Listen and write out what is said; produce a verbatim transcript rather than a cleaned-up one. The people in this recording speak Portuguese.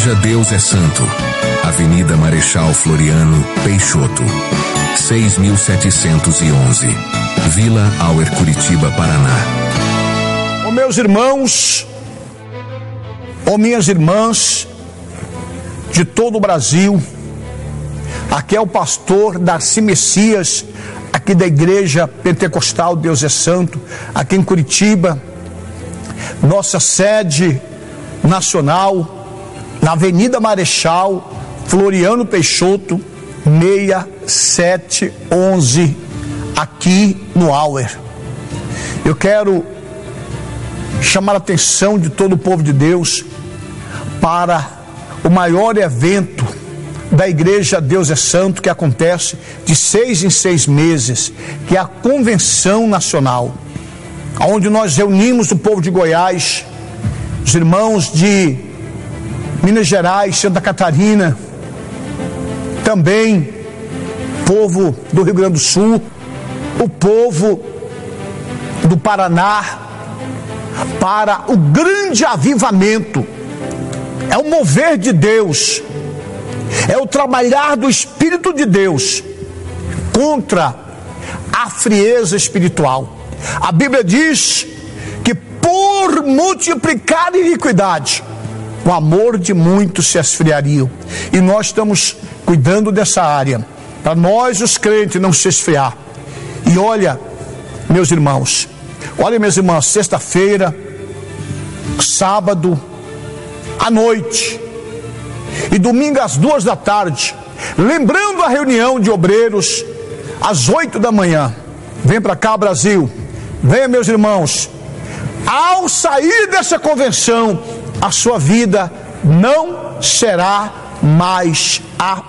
Igreja Deus é Santo, Avenida Marechal Floriano Peixoto, seis mil setecentos e onze, Vila Auer, Curitiba, Paraná. Ó meus irmãos, ó minhas irmãs de todo o Brasil, aqui é o pastor Darcy Messias, aqui da Igreja Pentecostal Deus é Santo, aqui em Curitiba, nossa sede nacional, na Avenida Marechal Floriano Peixoto, seis sete onze, aqui no Auer. Eu quero chamar a atenção de todo o povo de Deus para o maior evento da Igreja Deus é Santo, que acontece de seis em seis meses, que é a Convenção Nacional, onde nós reunimos o povo de Goiás, os irmãos de Minas Gerais, Santa Catarina, também povo do Rio Grande do Sul, o povo do Paraná, para o grande avivamento. É o mover de Deus, é o trabalhar do Espírito de Deus contra a frieza espiritual. A Bíblia diz que por multiplicar iniquidade, o amor de muitos se esfriaria. E nós estamos cuidando dessa área, para nós os crentes não se esfriar. E olha, meus irmãos, olha minhas irmãs, sexta-feira, sábado, à noite e domingo às duas da tarde, lembrando a reunião de obreiros às oito da manhã. Vem para cá, Brasil, venha, meus irmãos. Ao sair dessa convenção, a sua vida não será mais a